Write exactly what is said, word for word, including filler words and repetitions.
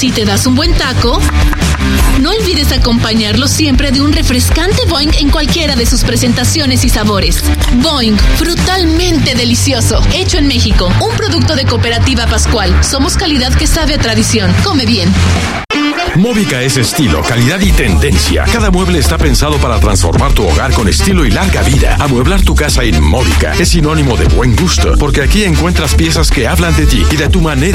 Si te das un buen taco, no olvides acompañarlo siempre de un refrescante Boing en cualquiera de sus presentaciones y sabores. Boing, frutalmente delicioso. Hecho en México. Un producto de Cooperativa Pascual. Somos calidad que sabe a tradición. Come bien. Móvica es estilo, calidad y tendencia. Cada mueble está pensado para transformar tu hogar con estilo y larga vida. Amueblar tu casa en Móvica es sinónimo de buen gusto, porque aquí encuentras piezas que hablan de ti y de tu manera